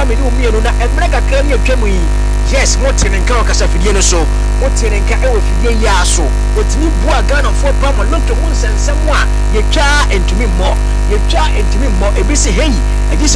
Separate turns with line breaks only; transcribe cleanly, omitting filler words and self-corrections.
me no mienu na emre kakra ne atwam yi yes mo tenenka okasa fidie no so mo tenenka e wo fidie ya so otimi bua Ghana for pam lokto mo nsensem a yetwa entumi mo ebisi hey agise